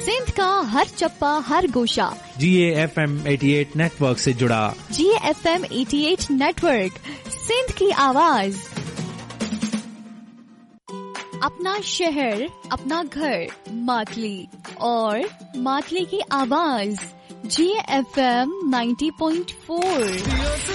सिंध का हर चप्पा हर गोशा GAFM 88 network से जुड़ा। GAFM 88 नेटवर्क, सिंध की आवाज। अपना शहर, अपना घर, मातली और मातली की आवाज। GAFM 90.4।